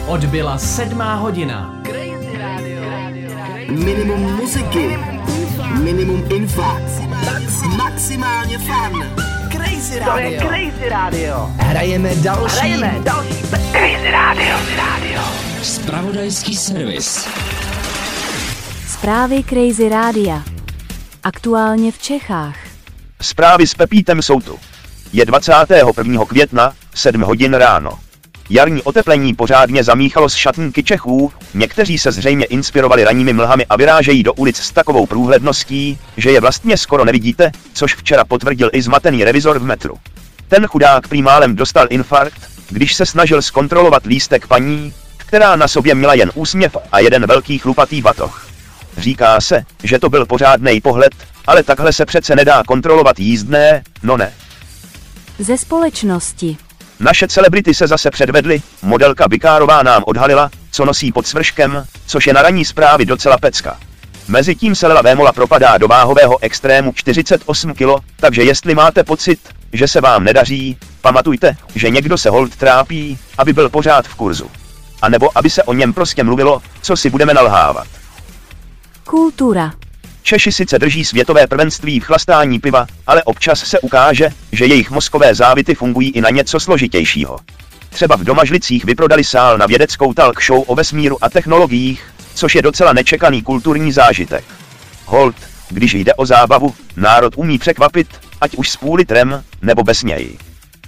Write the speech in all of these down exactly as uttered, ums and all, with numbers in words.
Odbyla sedmá hodina. Crazy Radio. Minimum muziky, minimum info, maximálně fun. Crazy Radio. To je Crazy Radio. Hrajeme další. Hrajeme další. Crazy Radio. Radio. Zpravodajský servis. Zprávy Crazy Rádia. Aktuálně v Čechách. Zprávy s Pepítem jsou tu. Je dvacátého prvního května, sedm hodin ráno. Jarní oteplení pořádně zamíchalo z šatníky Čechů, někteří se zřejmě inspirovali ranními mlhami a vyrážejí do ulic s takovou průhledností, že je vlastně skoro nevidíte, což včera potvrdil i zmatený revizor v metru. Ten chudák prý málem dostal infarkt, když se snažil zkontrolovat lístek paní, která na sobě měla jen úsměv a jeden velký chlupatý batoh. Říká se, že to byl pořádnej pohled, ale takhle se přece nedá kontrolovat jízdné, no ne. Ze společnosti. Naše celebrity se zase předvedly, modelka Bikárová nám odhalila, co nosí pod svrškem, což je na ranní zprávy docela pecka. Mezitím se Lela Vémola propadá do váhového extrému čtyřicet osm kilo, takže jestli máte pocit, že se vám nedaří, pamatujte, že někdo se holt trápí, aby byl pořád v kurzu. A nebo aby se o něm prostě mluvilo, co si budeme nalhávat. Kultura. Češi sice drží světové prvenství v chlastání piva, ale občas se ukáže, že jejich mozkové závity fungují i na něco složitějšího. Třeba v Domažlicích vyprodali sál na vědeckou talk show o vesmíru a technologiích, což je docela nečekaný kulturní zážitek. Hold, když jde o zábavu, národ umí překvapit, ať už s půl litrem, nebo bez něj.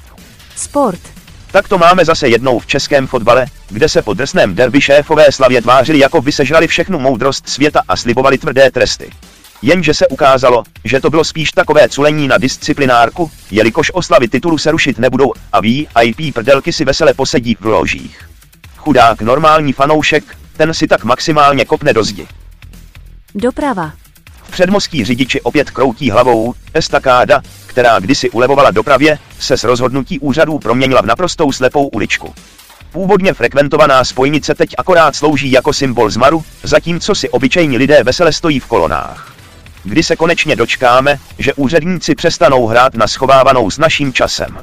Sport. Tak to máme zase jednou v českém fotbale, kde se po drsném derby šéfové Slavě tvářili, jako by sežrali všechnu moudrost světa a slibovali tvrdé tresty. Jenže se ukázalo, že to bylo spíš takové culení na disciplinárku, jelikož oslavy titulu se rušit nebudou a V I P prdelky si vesele posedí v ložích. Chudák normální fanoušek, ten si tak maximálně kopne do zdi. Doprava. V předmostí řidiči opět kroutí hlavou, estakáda, která kdysi ulevovala dopravě, se z rozhodnutí úřadů proměnila v naprostou slepou uličku. Původně frekventovaná spojnice teď akorát slouží jako symbol zmaru, zatímco si obyčejní lidé vesele stojí v kolonách. Kdy se konečně dočkáme, že úředníci přestanou hrát na schovávanou s naším časem.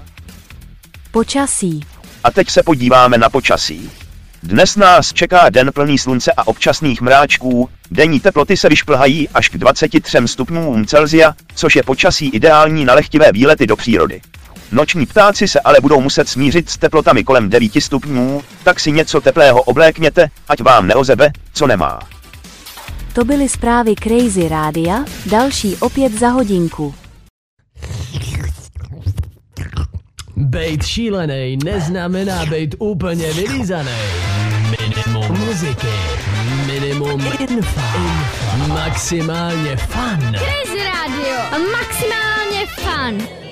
Počasí. A teď se podíváme na počasí. Dnes nás čeká den plný slunce a občasných mráčků, denní teploty se vyšplhají až k dvaceti třem stupňům Celsia, což je počasí ideální na lehtivé výlety do přírody. Noční ptáci se ale budou muset smířit s teplotami kolem devíti stupňů, tak si něco teplého oblékněte, ať vám neozebe, co nemá. To byly zprávy Crazy Rádia, další opět za hodinku. Bejt šílenej neznamená bejt úplně vylízanej. Minimum muziky, minimum info, maximálně fun. Crazy Radio, maximálně fun.